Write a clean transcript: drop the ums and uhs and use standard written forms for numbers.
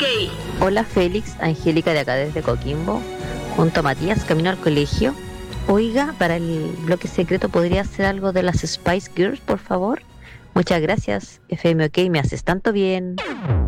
Hola Félix, Angélica de acá desde Coquimbo, junto a Matías, camino al colegio. Oiga, para el bloque secreto, ¿podría hacer algo de las Spice Girls, por favor? Muchas gracias, FM OK, me haces tanto bien.